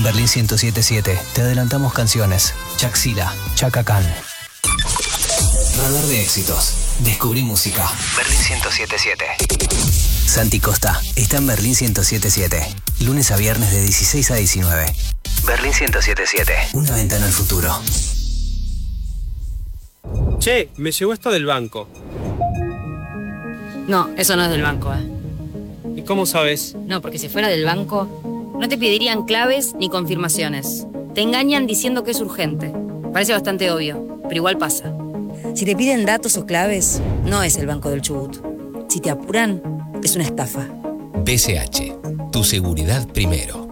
En Berlín 107.7 te adelantamos canciones. Chaxila, Chaka Khan. Radar de éxitos. Descubrí música. Berlín 107.7. Santi Costa está en Berlín 107.7. Lunes a viernes de 16 a 19. Berlín 107.7. Una ventana al futuro. Che, me llegó esto del banco. No, eso no es del banco, ¿Y cómo sabes? No, porque si fuera del banco, no te pedirían claves ni confirmaciones. Te engañan diciendo que es urgente. Parece bastante obvio, pero igual pasa. Si te piden datos o claves, no es el Banco del Chubut. Si te apuran, es una estafa. BCH, tu seguridad primero.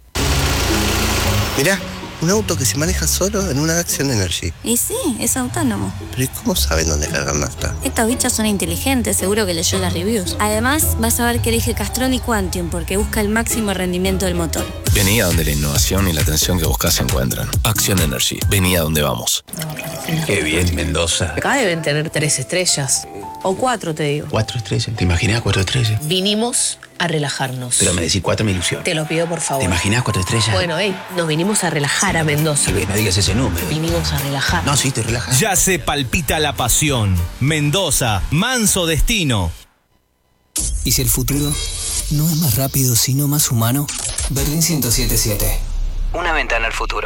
Mirá, un auto que se maneja solo en una Action Energy. Y sí, es autónomo. Pero ¿y cómo saben dónde cargar nafta? Estos bichos son inteligentes, seguro que leyó las reviews. Además, vas a ver que elige Castrol y Quantium porque busca el máximo rendimiento del motor. Vení a donde la innovación y la atención que buscas se encuentran. Action Energy, vení a donde vamos. Qué bien, Mendoza. Acá deben tener 3 estrellas. O 4, te digo. 4 estrellas. ¿Te imaginas 4 estrellas? Vinimos a relajarnos. Pero me decís 4 me ilusión. Te lo pido, por favor. ¿Te imaginas 4 estrellas? Bueno, nos vinimos a relajar a Mendoza. No digas ese número. Vinimos a relajar. No, sí, te relajas. Ya se palpita la pasión. Mendoza, manso destino. ¿Y si el futuro no es más rápido, sino más humano? Berlín 107.7. Una ventana al futuro.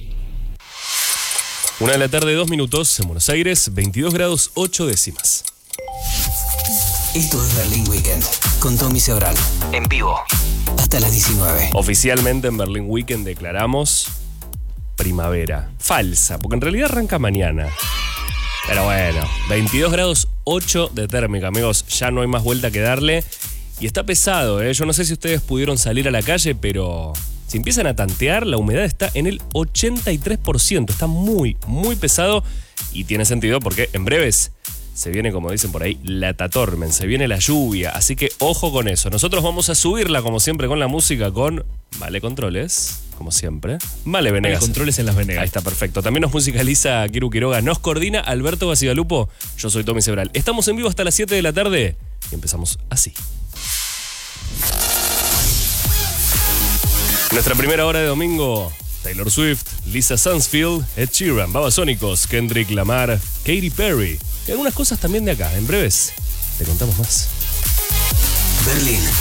1 de la tarde, 2 minutos, en Buenos Aires, 22 grados 8 décimas. Esto es Berlín Weekend, con Tommy Sebral. En vivo, hasta las 19. Oficialmente en Berlín Weekend declaramos primavera. Falsa, porque en realidad arranca mañana. Pero bueno, 22 grados 8 de térmica, amigos, ya no hay más vuelta que darle. Y está pesado, ¿eh? Yo no sé si ustedes pudieron salir a la calle, pero si empiezan a tantear, la humedad está en el 83%. Está muy, muy pesado y tiene sentido porque en breves se viene, como dicen por ahí, la tatormen, se viene la lluvia, así que ojo con eso. Nosotros vamos a subirla, como siempre, con la música, con Vale Controles, como siempre. Vale Venegas. Vale Controles en Las Venegas. Ahí está, perfecto. También nos musicaliza Kiru Quiroga, nos coordina Alberto Gacigalupo, yo soy Tommy Sebral. Estamos en vivo hasta las 7 de la tarde y empezamos así. Nuestra primera hora de domingo, Taylor Swift, Lisa Stansfield, Ed Sheeran, Babasónicos, Kendrick Lamar, Katy Perry y algunas cosas también de acá. En breves te contamos más. Berlín